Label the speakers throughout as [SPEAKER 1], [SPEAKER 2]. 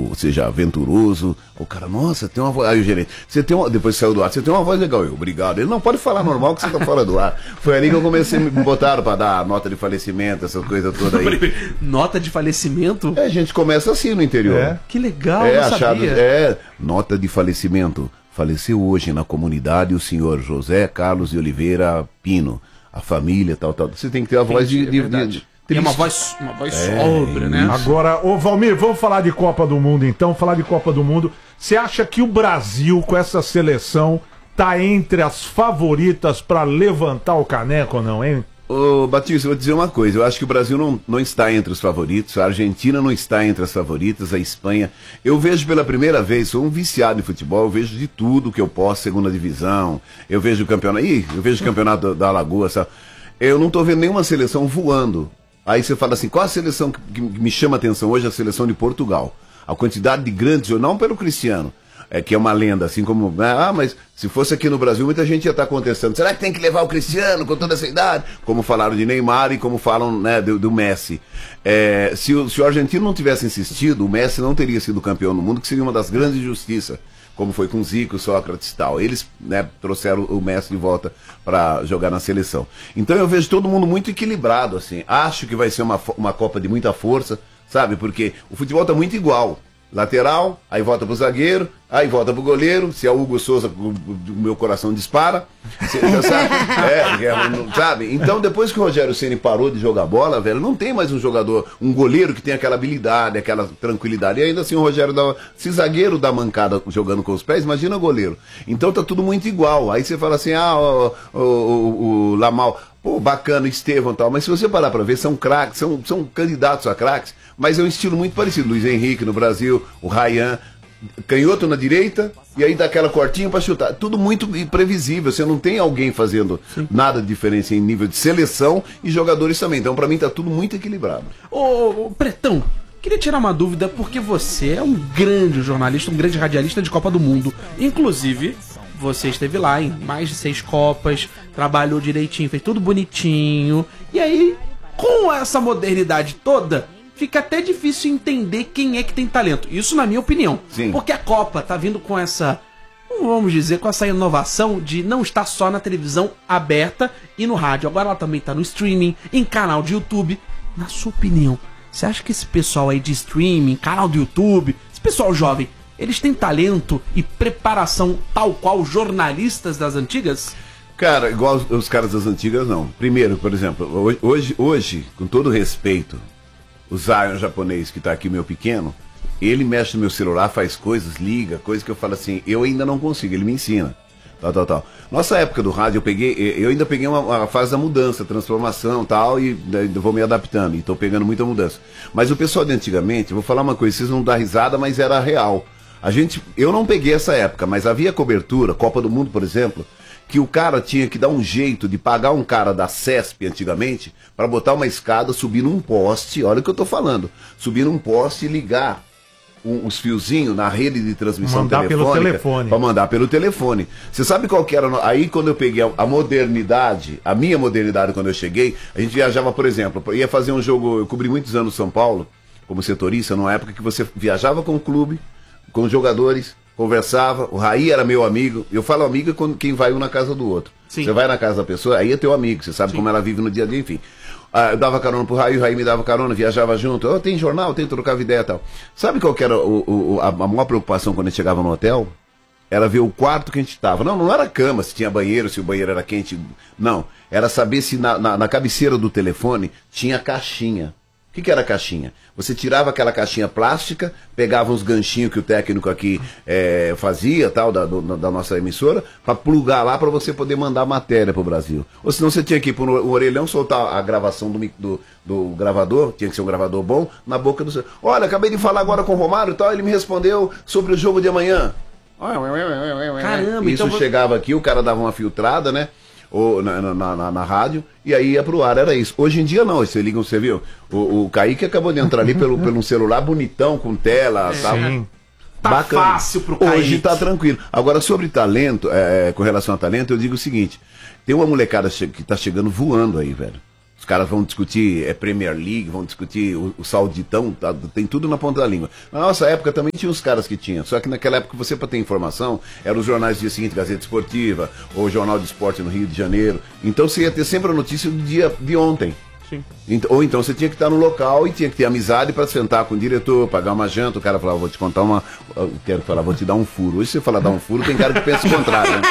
[SPEAKER 1] pouco, seja aventuroso. O cara, nossa, tem uma voz. Aí o gerente, depois saiu do ar, você tem uma voz legal. Eu, obrigado. Ele, não, pode falar normal que você tá fora do ar. Foi ali que eu comecei, me botaram pra dar nota de falecimento, essas coisas todas aí.
[SPEAKER 2] Nota de falecimento?
[SPEAKER 1] A gente começa assim no interior.
[SPEAKER 2] Que legal, não sabia.
[SPEAKER 1] Nota de falecimento. Faleceu hoje na comunidade o senhor José Carlos de Oliveira Pino. A família, tal. Você tem que ter a voz de
[SPEAKER 2] tem uma voz sóbria, né?
[SPEAKER 3] Agora, ô Valmir, vamos falar de Copa do Mundo então, falar de Copa do Mundo. Você acha que o Brasil, com essa seleção, tá entre as favoritas pra levantar o caneco ou não, hein?
[SPEAKER 1] Ô Batista, eu vou dizer uma coisa, eu acho que o Brasil não está entre os favoritos, a Argentina não está entre as favoritas, a Espanha. Eu vejo pela primeira vez, sou um viciado em futebol, eu vejo de tudo que eu posso, segunda divisão, eu vejo o campeonato da Alagoas, sabe? Eu não tô vendo nenhuma seleção voando. Aí você fala assim, qual a seleção que me chama a atenção hoje? A seleção de Portugal. A quantidade de grandes, não pelo Cristiano, que é uma lenda, assim como... mas se fosse aqui no Brasil, muita gente ia estar contestando. Será que tem que levar o Cristiano com toda essa idade? Como falaram de Neymar e como falam, né, do Messi. Se o argentino não tivesse insistido, o Messi não teria sido campeão no mundo, que seria uma das grandes injustiças, como foi com Zico, Sócrates e tal. Eles, né, trouxeram o Messi de volta para jogar na seleção. Então eu vejo todo mundo muito equilibrado, assim. Acho que vai ser uma Copa de muita força, sabe? Porque o futebol tá muito igual. Lateral, aí volta pro zagueiro, aí volta pro goleiro. Se é o Hugo Souza, o meu coração dispara. Você já sabe? Sabe? Então, depois que o Rogério Ceni parou de jogar bola, velho, não tem mais um jogador, um goleiro que tem aquela habilidade, aquela tranquilidade. E ainda assim o Rogério dá. Se zagueiro dá mancada jogando com os pés, imagina o goleiro. Então tá tudo muito igual. Aí você fala assim, o Lamal. Pô, bacana, Estevão e tal, mas se você parar pra ver, são craques, são candidatos a craques, mas é um estilo muito parecido. Luiz Henrique no Brasil, o Ryan, canhoto na direita, e aí dá aquela cortinha pra chutar. Tudo muito imprevisível, você não tem alguém fazendo nada de diferença em nível de seleção e jogadores também. Então pra mim tá tudo muito equilibrado.
[SPEAKER 2] Ô Pretão, queria tirar uma dúvida, porque você é um grande jornalista, um grande radialista de Copa do Mundo. Inclusive, você esteve lá em mais de 6 Copas, trabalhou direitinho, fez tudo bonitinho. E aí, com essa modernidade toda, fica até difícil entender quem é que tem talento. Isso na minha opinião.
[SPEAKER 1] Sim.
[SPEAKER 2] Porque a Copa tá vindo com essa, vamos dizer, com essa inovação de não estar só na televisão aberta e no rádio. Agora ela também tá no streaming, em canal de YouTube. Na sua opinião, você acha que esse pessoal aí de streaming, canal do YouTube, esse pessoal jovem, eles têm talento e preparação tal qual jornalistas das antigas?
[SPEAKER 1] Cara, igual os caras das antigas, não. Primeiro, por exemplo, hoje, com todo respeito, o Zion japonês que tá aqui, meu pequeno, ele mexe no meu celular, faz coisas, liga, coisas que eu falo assim, eu ainda não consigo, ele me ensina. Tal. Nossa época do rádio, eu ainda peguei uma fase da mudança, transformação tal, e vou me adaptando, e tô pegando muita mudança. Mas o pessoal de antigamente, vou falar uma coisa, vocês não dão risada, mas era real. Eu não peguei essa época, mas havia cobertura, Copa do Mundo, por exemplo, que o cara tinha que dar um jeito de pagar um cara da CESP antigamente para botar uma escada, subir num poste, olha o que eu tô falando, subir num poste e ligar uns fiozinhos na rede de transmissão telefônica para mandar pelo telefone. Você sabe qual que era? Aí quando eu peguei a modernidade, a minha modernidade quando eu cheguei, a gente viajava, por exemplo, ia fazer um jogo, eu cobri muitos anos São Paulo como setorista, numa época que você viajava com o clube, com os jogadores, conversava, o Raí era meu amigo. Eu falo amigo é quando quem vai um na casa do outro. Sim. Você vai na casa da pessoa, aí é teu amigo, você sabe como ela vive no dia a dia, enfim. Eu dava carona pro Raí, o Raí me dava carona, viajava junto. Tem jornal, trocava ideia e tal. Sabe qual que era a maior preocupação quando a gente chegava no hotel? Era ver o quarto que a gente tava. Não era cama, se tinha banheiro, se o banheiro era quente. Não, era saber se na cabeceira do telefone tinha caixinha. O que era a caixinha? Você tirava aquela caixinha plástica, pegava uns ganchinhos que o técnico aqui fazia, tal, da nossa emissora, para plugar lá para você poder mandar matéria pro Brasil. Ou senão você tinha que ir pro orelhão, soltar a gravação do gravador, tinha que ser um gravador bom, na boca do... Olha, acabei de falar agora com o Romário e tal, ele me respondeu sobre o jogo de amanhã.
[SPEAKER 2] Caramba,
[SPEAKER 1] isso então... chegava aqui, o cara dava uma filtrada, né? Ou na rádio, e aí ia pro ar, era isso. Hoje em dia não, você liga, você viu? O Kaique acabou de entrar ali pelo um celular bonitão, com tela, tal.
[SPEAKER 2] Tá bacana. Fácil pro Kaique.
[SPEAKER 1] Hoje tá tranquilo. Agora, sobre talento, com relação a talento, eu digo o seguinte, tem uma molecada que tá chegando voando aí, velho. Os caras vão discutir Premier League, vão discutir o Sauditão, tá, tem tudo na ponta da língua. Na nossa época também tinha os caras que tinham, só que naquela época você, para ter informação, eram os jornais do dia seguinte, Gazeta Esportiva, ou Jornal de Esporte no Rio de Janeiro. Então você ia ter sempre a notícia do dia de ontem.
[SPEAKER 2] Sim.
[SPEAKER 1] Ou então você tinha que estar no local e tinha que ter amizade para sentar com o diretor, pagar uma janta. O cara falava, vou te contar uma. Quero falar, vou te dar um furo. Hoje você fala dar um furo, tem cara que pensa o contrário, né?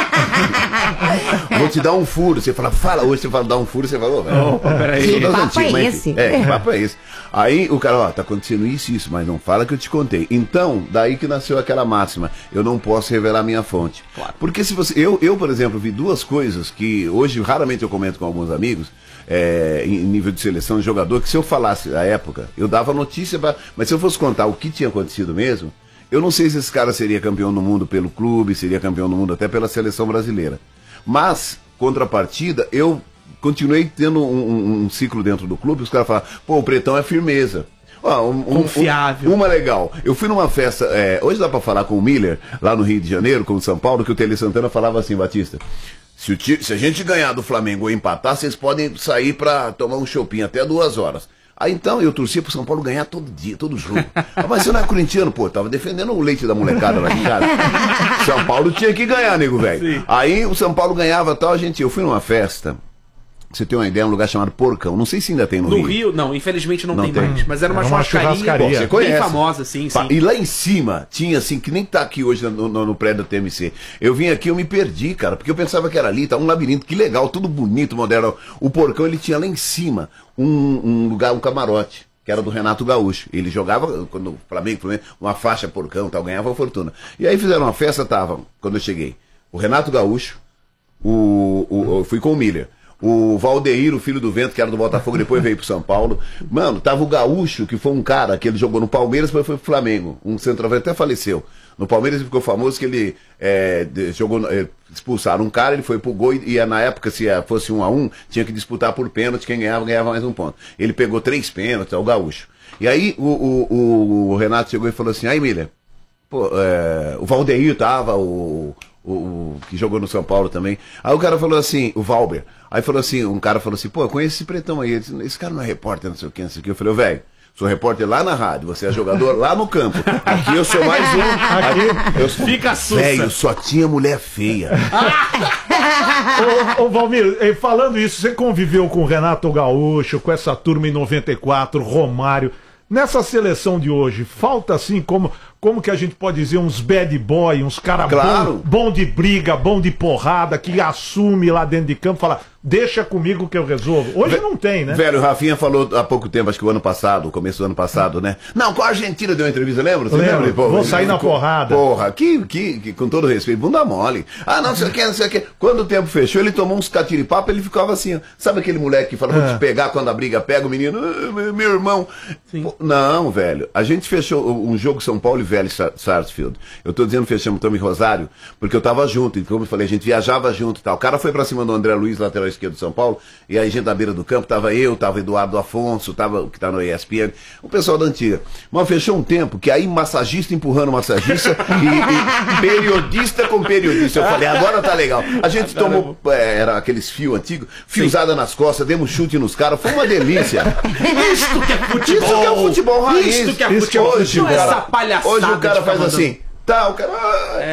[SPEAKER 1] Vou te dar um furo. Você fala, hoje você fala dar um furo, você fala,
[SPEAKER 4] peraí. Que papo é esse?
[SPEAKER 1] Que papo é esse? Aí o cara, tá acontecendo isso, mas não fala que eu te contei. Então, daí que nasceu aquela máxima, eu não posso revelar minha fonte. Claro. Porque se você. Eu, por exemplo, vi duas coisas que hoje raramente eu comento com alguns amigos. Em nível de seleção de jogador, que se eu falasse a época, eu dava notícia, mas se eu fosse contar o que tinha acontecido mesmo, eu não sei se esse cara seria campeão do mundo pelo clube, seria campeão do mundo até pela seleção brasileira. Mas, contrapartida, eu continuei tendo um ciclo dentro do clube, os caras falavam, pô, o Pretão é firmeza.
[SPEAKER 2] Confiável.
[SPEAKER 1] Uma legal. Eu fui numa festa, hoje dá pra falar com o Miller, lá no Rio de Janeiro, com o São Paulo, que o Tele Santana falava assim, Batista, se a gente ganhar do Flamengo ou empatar, vocês podem sair pra tomar um choppinho até 2 horas. Aí então eu torcia pro São Paulo ganhar todo dia, todo jogo. Mas você não é corintiano, pô, tava defendendo o leite da molecada lá de casa. São Paulo tinha que ganhar, nego velho. Aí o São Paulo ganhava tal, eu fui numa festa. Você tem uma ideia, um lugar chamado Porcão. Não sei se ainda tem no Rio.
[SPEAKER 2] No Rio, não, infelizmente não tem mais. Mas era uma churrascaria.
[SPEAKER 1] Você conhece.
[SPEAKER 2] Bem famosa, sim.
[SPEAKER 1] E lá em cima tinha assim, que nem tá aqui hoje no prédio da TMC. Eu vim aqui, eu me perdi, cara, porque eu pensava que era ali, tá um labirinto, que legal, tudo bonito, moderno. O Porcão, ele tinha lá em cima um lugar, um camarote, que era do Renato Gaúcho. Ele jogava, quando o Flamengo, uma faixa Porcão, tal, ganhava uma fortuna. E aí fizeram uma festa, quando eu cheguei, o Renato Gaúcho, eu fui com o Miller. O Valdeir, o filho do Vento, que era do Botafogo, depois veio pro São Paulo. Mano, tava o Gaúcho, que foi um cara que ele jogou no Palmeiras, depois foi pro Flamengo. Um centroavante, até faleceu. No Palmeiras ele ficou famoso que ele expulsaram um cara, ele foi pro gol e na época, se fosse 1-1, tinha que disputar por pênalti, quem ganhava mais um ponto. Ele pegou 3 pênaltis, o Gaúcho. E aí o Renato chegou e falou assim, aí Miller, pô, o Valdeir tava, o que jogou no São Paulo também. Aí o cara falou assim, o Valber. Aí falou assim, um cara falou assim, pô, eu conheço esse Pretão aí. Esse cara não é repórter, não sei o que, não sei o que. Eu falei, velho, sou repórter lá na rádio, você é jogador lá no campo. Aqui eu sou mais um. Aqui,
[SPEAKER 2] fica sussa.
[SPEAKER 1] Velho, só tinha mulher feia.
[SPEAKER 3] Ô Valmir, falando isso, você conviveu com o Renato Gaúcho, com essa turma em 94, Romário. Nessa seleção de hoje, falta assim, como que a gente pode dizer, uns bad boy, uns caras bom de briga, bom de porrada, que assume lá dentro de campo, fala, deixa comigo que eu resolvo. Hoje não tem, né?
[SPEAKER 1] Velho, o Rafinha falou há pouco tempo, acho que o ano passado, começo do ano passado, né? Não, com a Argentina deu uma entrevista, lembra? Você lembra?
[SPEAKER 3] Pô, vou sair na porrada.
[SPEAKER 1] Porra, que com todo respeito, bunda mole. Ah, não sei o que. Quando o tempo fechou, ele tomou uns catiripapos, ele ficava assim, ó. Sabe aquele moleque que fala, vou te pegar quando a briga pega o menino, meu irmão. Pô, não, velho, a gente fechou um jogo São Paulo e Vélez Sarsfield. Eu tô dizendo fechamos Tami Rosário, porque eu tava junto, e como eu falei, a gente viajava junto e tal. O cara foi pra cima do André Luiz, lateral esquerdo do São Paulo, e aí a gente na beira do campo, tava Eduardo Afonso, que tá no ESPN, o pessoal da antiga. Mas fechou um tempo que aí massagista empurrando massagista e periodista com periodista. Eu falei, agora tá legal. A gente tomou, era aqueles fios antigos, fiozada nas costas, demos chute nos caras, foi uma delícia.
[SPEAKER 2] Isto que é futebol.
[SPEAKER 1] Isso que é o futebol raiz.
[SPEAKER 2] Isto que é futebol.
[SPEAKER 1] Hoje,
[SPEAKER 2] essa palhaçada.
[SPEAKER 1] Hoje o cara faz assim. Tá, o cara.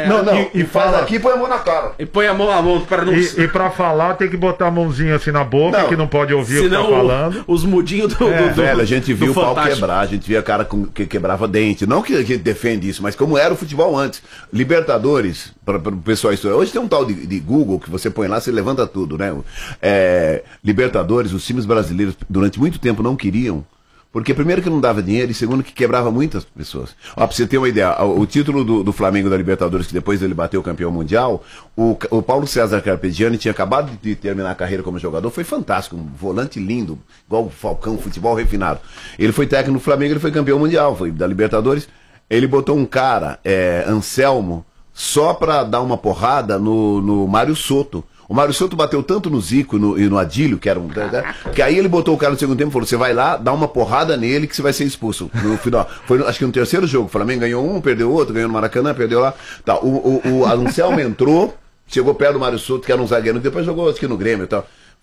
[SPEAKER 3] E
[SPEAKER 1] faz aqui e põe a mão na cara.
[SPEAKER 2] E põe a mão para não.
[SPEAKER 3] E pra falar tem que botar a mãozinha assim na boca, que não pode ouvir o que tá falando.
[SPEAKER 2] Os mudinhos do
[SPEAKER 1] velho, a gente viu o pau quebrar, a gente via cara que quebrava dente. Não que a gente defende isso, mas como era o futebol antes. Libertadores, para o pessoal estudar. Hoje tem um tal de Google que você põe lá, você levanta tudo, né? Libertadores, os times brasileiros durante muito tempo não queriam. Porque primeiro que não dava dinheiro e segundo que quebrava muitas pessoas. Ó, pra você ter uma ideia, o título do Flamengo da Libertadores, que depois ele bateu o campeão mundial, o Paulo César Carpegiani tinha acabado de terminar a carreira como jogador, foi fantástico, um volante lindo, igual o Falcão, futebol refinado. Ele foi técnico do Flamengo, ele foi campeão mundial, foi da Libertadores. Ele botou um cara, Anselmo, só pra dar uma porrada no Mário Soto. O Mário Soto bateu tanto no Zico e no Adílio, que era que aí ele botou o cara no segundo tempo e falou, você vai lá, dá uma porrada nele que você vai ser expulso. No final, foi acho que no terceiro jogo, o Flamengo ganhou um, perdeu outro, ganhou no Maracanã, perdeu lá. Tá, o Anselmo entrou, chegou perto do Mário Soto, que era um zagueiro, que depois jogou aqui no Grêmio e tal.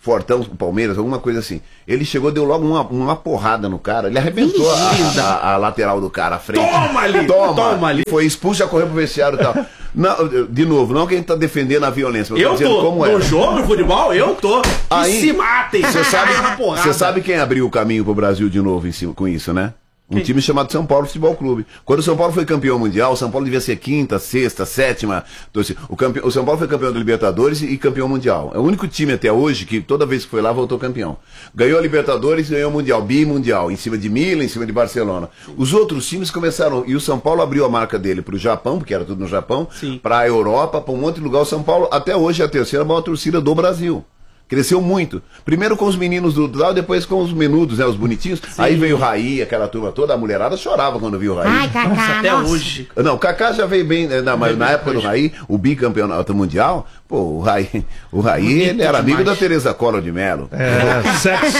[SPEAKER 1] fortão, o Palmeiras, alguma coisa assim. Ele chegou, deu logo uma porrada no cara, ele arrebentou a lateral do cara, a frente. Toma ali! Foi expulso, já correu pro vestiário e tal. Não, de novo, não que a gente tá defendendo a violência.
[SPEAKER 2] Eu tô, como no jogo de futebol, eu tô.
[SPEAKER 1] Aí,
[SPEAKER 2] se matem!
[SPEAKER 1] Você sabe quem abriu o caminho pro Brasil de novo com isso, né? Um time chamado São Paulo Futebol Clube. Quando o São Paulo foi campeão mundial, o São Paulo devia ser quinta, sexta, sétima. O São Paulo foi campeão da Libertadores e campeão mundial. É o único time até hoje que toda vez que foi lá voltou campeão. Ganhou a Libertadores e ganhou o Mundial, bimundial, em cima de Milan, em cima de Barcelona. Os outros times começaram, e o São Paulo abriu a marca dele pro Japão, porque era tudo no Japão, pra Europa, pra um monte de lugar. O São Paulo até hoje é a terceira maior torcida do Brasil. Cresceu muito. Primeiro com os meninos do Dal, depois com os menudos, né? Os bonitinhos. Sim. Aí veio o Raí, aquela turma toda, a mulherada chorava quando viu o Raí.
[SPEAKER 4] Ai, Kaká, nossa,
[SPEAKER 2] até hoje.
[SPEAKER 1] Não, o Kaká já veio bem, mas na época do Raí, o bicampeonato mundial, pô, o Raí ele era amigo da Tereza Collor de Mello.
[SPEAKER 3] Sex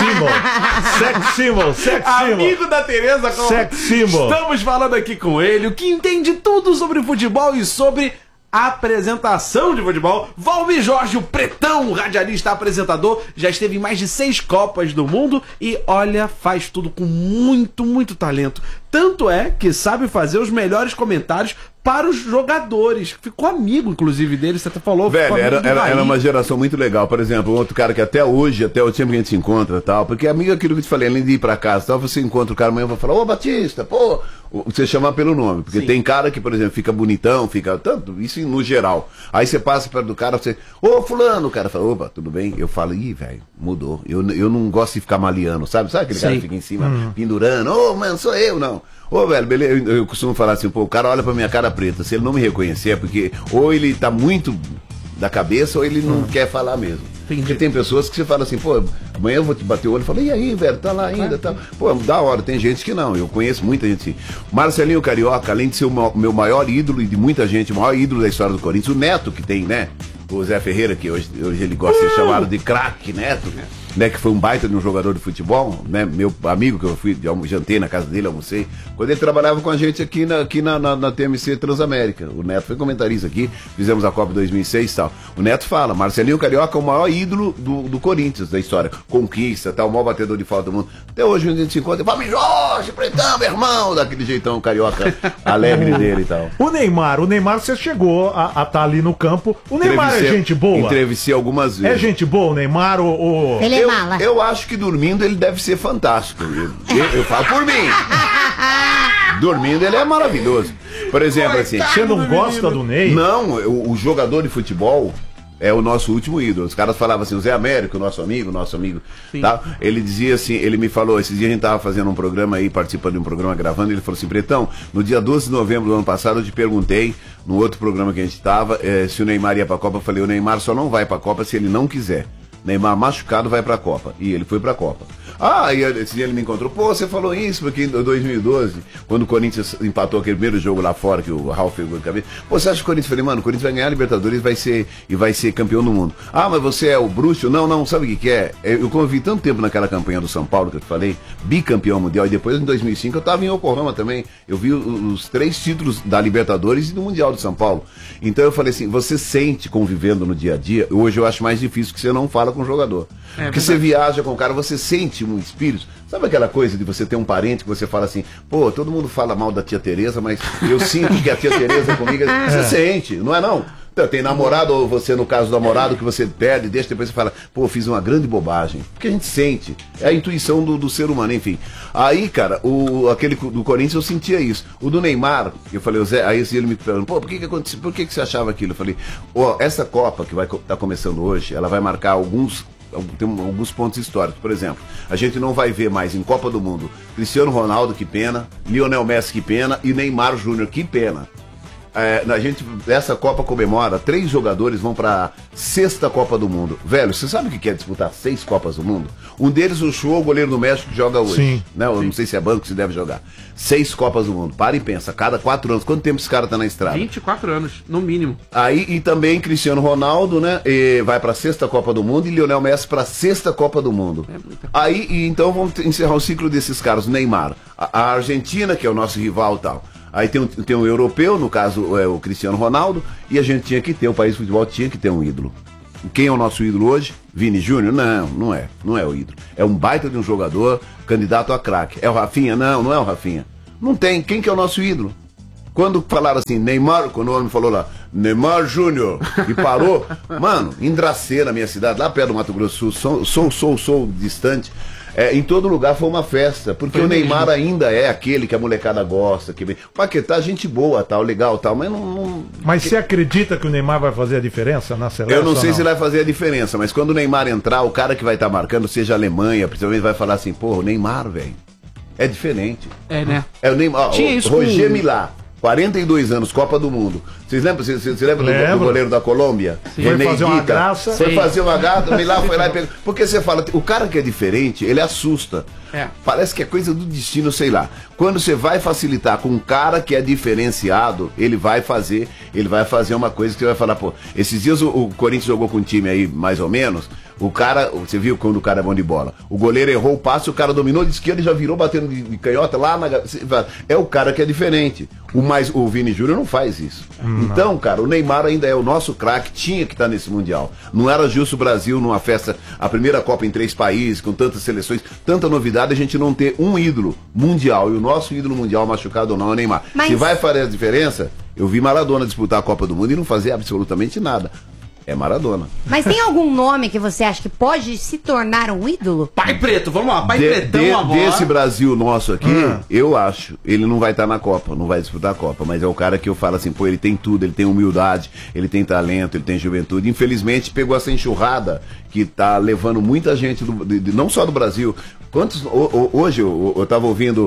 [SPEAKER 3] symbol.
[SPEAKER 2] Amigo da Tereza Collor.
[SPEAKER 3] Sex symbol.
[SPEAKER 2] Estamos falando aqui com ele, o que entende tudo sobre futebol e sobre apresentação de futebol. Valmir Jorge, o pretão, radialista, apresentador, já esteve em mais de 6 Copas do Mundo e, olha, faz tudo com muito talento. Tanto é que sabe fazer os melhores comentários para os jogadores. Ficou amigo, inclusive, dele, você até falou.
[SPEAKER 1] Velho, era uma geração muito legal. Por exemplo, um outro cara que até hoje, até o tempo que a gente se encontra tal, porque amigo é aquilo que eu te falei, além de ir pra casa tal, você encontra o cara amanhã e vai falar, ô Batista, pô, você chama pelo nome. Porque tem cara que, por exemplo, fica bonitão, fica tanto, isso no geral. Aí você passa perto do cara, você, ô fulano, o cara fala, opa, tudo bem? Eu falo, ih, velho, mudou. Eu não gosto de ficar maliano, sabe? Sabe aquele cara que fica em cima, pendurando, ô, mano, sou eu, não. Ô, velho, beleza, eu costumo falar assim, pô, o cara olha pra minha cara preta, se ele não me reconhecer é porque ou ele tá muito da cabeça ou ele não quer falar mesmo. Entendi. Porque tem pessoas que você fala assim, pô, amanhã eu vou te bater o olho e falo, e aí, velho, tá lá ainda, tá? Pô, da hora, tem gente que não, eu conheço muita gente assim. Marcelinho Carioca, além de ser o meu maior ídolo e de muita gente, o maior ídolo da história do Corinthians, o Neto que tem, né? O Zé Ferreira, que hoje ele gosta de ser chamado de craque Neto, né, que foi um baita de um jogador de futebol, né, meu amigo que eu jantei na casa dele, almocei, quando ele trabalhava com a gente aqui na TMC Transamérica. O Neto foi comentarista aqui, fizemos a Copa 2006 e tal. O Neto fala, Marcelinho Carioca é o maior ídolo do Corinthians, da história. Conquista, tal, o maior batedor de falta do mundo. Até hoje a gente se encontra, Valmir Jorge, pretão, meu irmão, daquele jeitão carioca alegre dele e tal.
[SPEAKER 3] O Neymar você chegou a estar ali no campo. O Neymar é gente boa?
[SPEAKER 1] Entrevistei algumas vezes.
[SPEAKER 3] É gente boa o Neymar?
[SPEAKER 4] Ele é mala.
[SPEAKER 1] Eu acho que dormindo ele deve ser fantástico. Eu falo por mim. Dormindo ele é maravilhoso. Por exemplo, assim.
[SPEAKER 3] Você não gosta do Ney?
[SPEAKER 1] Não, o jogador de futebol é o nosso último ídolo. Os caras falavam assim, o Zé Américo, nosso amigo, tá? Ele dizia assim, ele me falou, esses dias a gente tava fazendo um programa aí, participando de um programa, gravando, ele falou assim, Pretão, no dia 12 de novembro do ano passado eu te perguntei, no outro programa que a gente tava, se o Neymar ia pra Copa. Eu falei, o Neymar só não vai pra Copa se ele não quiser. Neymar machucado vai pra Copa. E ele foi pra Copa. E esse dia ele me encontrou. Pô, você falou isso porque em 2012, quando o Corinthians empatou aquele primeiro jogo lá fora, que o Ralf pegou de cabeça. Pô, você acha que o Corinthians? Eu falei, mano, o Corinthians vai ganhar a Libertadores e vai ser campeão do mundo. Mas você é o bruxo? Não, sabe o que é? Eu convivi tanto tempo naquela campanha do São Paulo que eu te falei, bicampeão mundial, e depois em 2005 eu tava em Yokohama também. Eu vi os 3 títulos da Libertadores e do Mundial de São Paulo. Então eu falei assim, você sente convivendo no dia a dia, hoje eu acho mais difícil que você não fala com o jogador. Porque você viaja com o cara, você sente um espírito. Sabe aquela coisa de você ter um parente que você fala assim, pô, todo mundo fala mal da tia Tereza, mas eu sinto que a tia Tereza comigo, você sente, não é não? Então, tem namorado, ou você, no caso do namorado, que você perde, deixa, depois você fala, pô, fiz uma grande bobagem. Porque a gente sente. É a intuição do ser humano, enfim. Aí, cara, aquele do Corinthians eu sentia isso. O do Neymar, eu falei, o Zé, aí ele me perguntou, pô, por que aconteceu? Por que você achava aquilo? Eu falei, essa Copa que vai estar começando hoje, ela vai marcar alguns pontos históricos. Por exemplo, a gente não vai ver mais em Copa do Mundo Cristiano Ronaldo, que pena, Lionel Messi, que pena, e Neymar Júnior, que pena. Essa Copa comemora, 3 jogadores vão pra 6ª Copa do Mundo. Velho, você sabe o que é disputar 6 Copas do Mundo? Um deles, o Show, o goleiro do México, que joga hoje.
[SPEAKER 3] Sim,
[SPEAKER 1] né? Eu não sei se é banco, se deve jogar. 6 Copas do Mundo. Para e pensa, cada 4 anos. Quanto tempo esse cara tá na estrada?
[SPEAKER 2] 24 anos, no mínimo.
[SPEAKER 1] Aí, e também Cristiano Ronaldo, né? Vai pra 6ª Copa do Mundo e Lionel Messi pra 6ª Copa do Mundo. Aí, então vamos encerrar o ciclo desses caras. Neymar, a Argentina, que é o nosso rival e tal. Aí tem um europeu, no caso o Cristiano Ronaldo, e a gente tinha que ter, o país de futebol tinha que ter um ídolo. Quem é o nosso ídolo hoje? Vini Júnior? Não, não é. Não é o ídolo. É um baita de um jogador, candidato a craque. É o Rafinha? Não, não é o Rafinha. Não tem. Quem que é o nosso ídolo? Quando falaram assim, Neymar, quando o homem falou lá, Neymar Júnior, e parou, mano, em Dracena, minha cidade, lá perto do Mato Grosso do Sul, sou distante, em todo lugar foi uma festa, porque o Neymar ainda é aquele que a molecada gosta, que o Paquetá, gente boa, tal, legal, tal, mas não...
[SPEAKER 3] Mas você acredita que o Neymar vai fazer a diferença na seleção?
[SPEAKER 1] Eu não sei se ele vai fazer a diferença, mas quando o Neymar entrar, o cara que vai estar marcando, seja a Alemanha, principalmente vai falar assim, pô, o Neymar, velho, é diferente.
[SPEAKER 2] É, né?
[SPEAKER 1] É o Neymar, o Roger Milá. 42 anos, Copa do Mundo. Vocês lembram? Você lembra do goleiro da Colômbia?
[SPEAKER 3] Foi fazer uma graça.
[SPEAKER 1] Foi fazer uma graça, o Milá foi lá e pegou. Porque você fala, o cara que é diferente, ele assusta. Parece que é coisa do destino, sei lá. Quando você vai facilitar com um cara que é diferenciado, ele vai fazer uma coisa que você vai falar, pô, esses dias o Corinthians jogou com um time aí, mais ou menos, o cara, você viu quando o cara é bom de bola, o goleiro errou o passe, o cara dominou de esquerda e já virou batendo de canhota lá na... É o cara que é diferente. O Vini Júnior não faz isso. Então, cara, o Neymar ainda é o nosso craque, tinha que estar nesse Mundial. Não era justo o Brasil numa festa, a primeira Copa em 3 países, com tantas seleções, tanta novidade, a gente não ter um ídolo mundial, e o nosso ídolo mundial, machucado ou não, é o Neymar. Se vai fazer a diferença, eu vi Maradona disputar a Copa do Mundo e não fazer absolutamente nada. É Maradona.
[SPEAKER 4] Mas tem algum nome que você acha que pode se tornar um ídolo?
[SPEAKER 2] Pai Preto, vamos lá, Pai Pretão agora.
[SPEAKER 1] Desse Brasil nosso aqui, eu acho, ele não vai estar na Copa, não vai disputar a Copa, mas é o cara que eu falo assim, pô, ele tem tudo, ele tem humildade, ele tem talento, ele tem juventude. Infelizmente pegou essa enxurrada que tá levando muita gente, não só do Brasil. Hoje eu tava ouvindo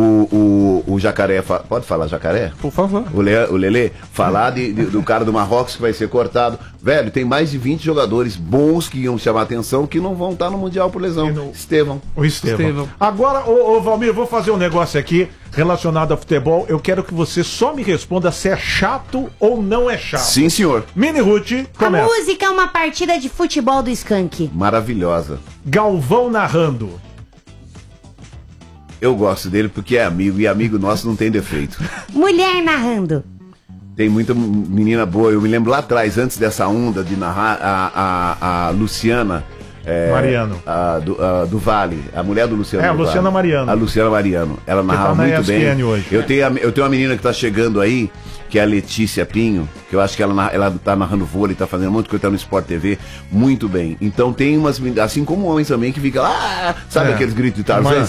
[SPEAKER 1] o Jacaré, pode falar Jacaré?
[SPEAKER 2] Por favor.
[SPEAKER 1] O Lelê falar do cara do Marrocos que vai ser cortado. Velho, tem mais de 20 jogadores bons que iam chamar atenção que não vão estar no Mundial por lesão.
[SPEAKER 3] O Estevão. Agora, Valmir, vou fazer um negócio aqui relacionado a futebol. Eu quero que você só me responda se é chato ou não é chato.
[SPEAKER 1] Sim, senhor.
[SPEAKER 3] Mini Ruth, começa.
[SPEAKER 4] A música é uma partida de futebol do Skank.
[SPEAKER 1] Maravilhosa.
[SPEAKER 3] Galvão narrando.
[SPEAKER 1] Eu gosto dele porque é amigo, e amigo nosso não tem defeito.
[SPEAKER 4] Mulher narrando.
[SPEAKER 1] Tem muita menina boa. Eu me lembro lá atrás, antes dessa onda de narrar, a Luciana
[SPEAKER 3] Mariano.
[SPEAKER 1] Do Vale, a mulher do Luciano.
[SPEAKER 3] A Luciana
[SPEAKER 1] vale.
[SPEAKER 3] Mariano.
[SPEAKER 1] A Luciana Mariano. Ela narrava muito bem.
[SPEAKER 3] Hoje.
[SPEAKER 1] Eu tenho uma menina que tá chegando aí, que é a Letícia Pinho, que eu acho que ela tá narrando vôlei, tá fazendo um monte de coisa, tá no Sport TV, muito bem. Então tem umas, assim como homens também, que fica lá, sabe aqueles gritos de Tarzan?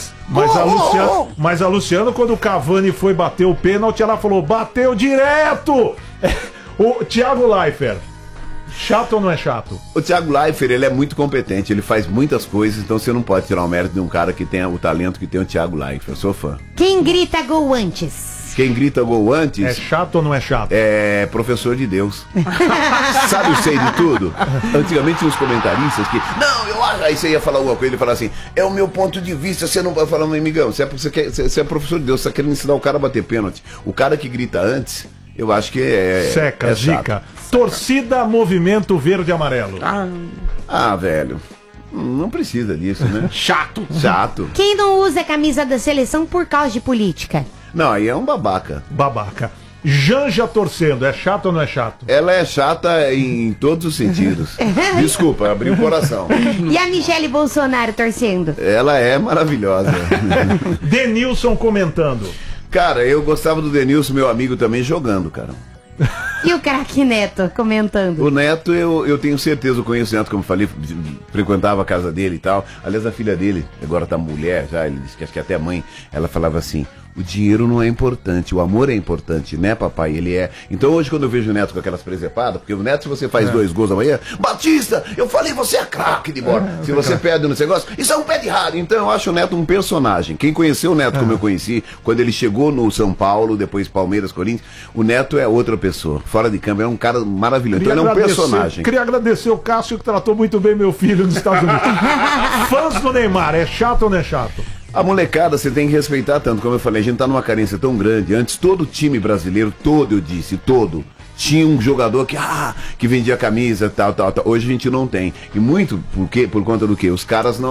[SPEAKER 3] Mas a Luciana, quando o Cavani foi bater o pênalti, ela falou, bateu direto! O Thiago Leifert. Chato ou não é chato?
[SPEAKER 1] O Thiago Leifert, ele é muito competente, ele faz muitas coisas, então você não pode tirar o mérito de um cara que tem o talento que tem o Thiago Leifert. Eu sou fã.
[SPEAKER 4] Quem grita gol antes?
[SPEAKER 1] Quem grita gol antes...
[SPEAKER 3] É chato ou não é chato?
[SPEAKER 1] É professor de Deus. Sabe o sei de tudo? Antigamente tinha uns comentaristas que... Não, eu acho... Aí você ia falar alguma coisa, ele falava assim, é o meu ponto de vista, você não vai falar, amigão, você é professor de Deus, você tá querendo ensinar o cara a bater pênalti. O cara que grita antes... Eu acho que
[SPEAKER 3] Seca, zica. Torcida Movimento Verde e Amarelo.
[SPEAKER 1] Velho. Não precisa disso, né?
[SPEAKER 2] Chato.
[SPEAKER 4] Quem não usa a camisa da seleção por causa de política?
[SPEAKER 1] Não, aí é um babaca.
[SPEAKER 3] Janja torcendo, é chato ou não é chato?
[SPEAKER 1] Ela é chata em todos os sentidos. Desculpa, abri o coração.
[SPEAKER 4] E a Michele Bolsonaro torcendo?
[SPEAKER 1] Ela é maravilhosa.
[SPEAKER 3] Denilson comentando.
[SPEAKER 1] Cara, eu gostava do Denilson, meu amigo, também jogando, cara.
[SPEAKER 4] E o craque Neto comentando?
[SPEAKER 1] O Neto, eu tenho certeza, eu conheço o Neto, como eu falei, frequentava a casa dele e tal. Aliás, a filha dele, agora tá mulher já, ele disse que acho que até a mãe, ela falava assim, o dinheiro não é importante, o amor é importante, né, papai? Ele é. Então hoje, quando eu vejo o Neto com aquelas presepadas, porque o Neto, se você faz 2 gols amanhã, Batista, eu falei, você é craque de bola. Se você perde no negócio, isso é um pé de raro. Então eu acho o Neto um personagem. Quem conheceu o Neto como eu conheci, quando ele chegou no São Paulo, depois Palmeiras, Corinthians, o Neto é outra pessoa. Fora de campo, é um cara maravilhoso. Então ele é um personagem.
[SPEAKER 3] Queria agradecer o Cássio, que tratou muito bem meu filho nos Estados Unidos. Fãs do Neymar, é chato ou não é chato?
[SPEAKER 1] A molecada você tem que respeitar tanto, como eu falei, a gente tá numa carência tão grande. Antes todo time brasileiro, todo, tinha um jogador que vendia camisa, tal. Hoje a gente não tem. E muito por conta do quê? Os caras não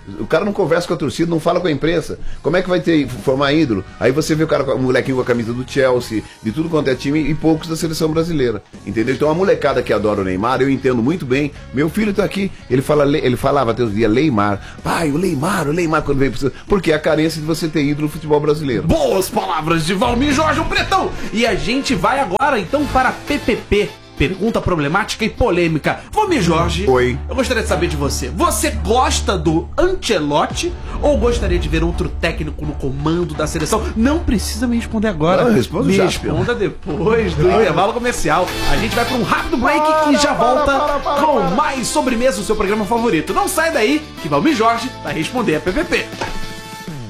[SPEAKER 1] O cara não conversa com a torcida, não fala com a imprensa. Como é que vai formar ídolo? Aí você vê o molequinho com a camisa do Chelsea, de tudo quanto é time, e poucos da seleção brasileira. Entendeu? Então a molecada que adora o Neymar, eu entendo muito bem. Meu filho tá aqui, ele falava até os dias Neymar. Pai, o Neymar quando veio pro... Porque é a carência de você ter ídolo no futebol brasileiro.
[SPEAKER 2] Boas palavras de Valmir Jorge, o Pretão! E a gente vai agora então para PPP. Pergunta problemática e polêmica. Valmir Jorge,
[SPEAKER 1] oi.
[SPEAKER 2] Eu gostaria de saber de você. Você gosta do Ancelotti ou gostaria de ver outro técnico no comando da seleção? Não precisa me responder agora.
[SPEAKER 1] Não, responda já.
[SPEAKER 2] Responda depois do intervalo comercial. A gente vai para um rápido break e já volta com mais Sobremesa, o seu programa favorito. Não sai daí que Valmir Jorge vai responder a PPP.